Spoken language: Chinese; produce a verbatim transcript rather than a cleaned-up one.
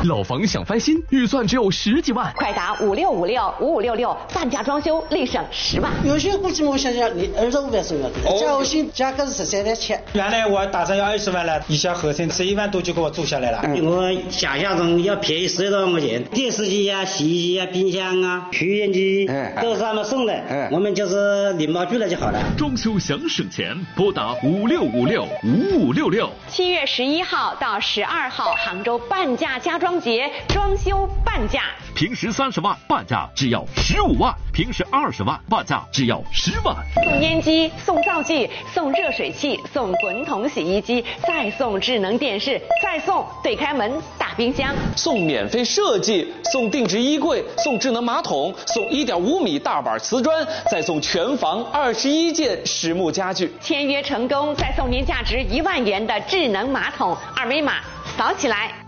老房想翻新，预算只有十几万， 快打五六五六五五六六，半价装修，立省十万。 有些估计我想想，你二十五万左右，加后新价格是十三万七。 原来我打算要二十万了，一下合成十一万多就给我租下来了。 嗯、我想象中要便宜十多万块钱，电视机啊、洗衣机啊、冰箱啊、抽烟机、嗯、都是他们送的，嗯、我们就是领包去了就好了。 装修想省钱，拨打五六五六五五六六。 七月十一号到十二号，杭州半价家装节，装修半价。 平时三十万，半价只要十五万；平时二十万，半价只要十万。 送烟机，送灶具，送热水器，送滚筒洗衣机，再送智能电视，再送对开门大冰箱， 送免费设计，送定制衣柜，送智能马桶，送一点五米大板瓷砖，再送全房二十一件实木家具。 签约成功，再送您价值一万元的智能马桶，二维码扫起来。